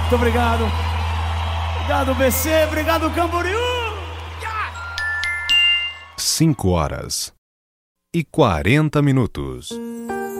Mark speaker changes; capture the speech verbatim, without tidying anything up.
Speaker 1: Muito obrigado. Obrigado, B C. Obrigado, Camboriú.
Speaker 2: Cinco horas e quarenta minutos.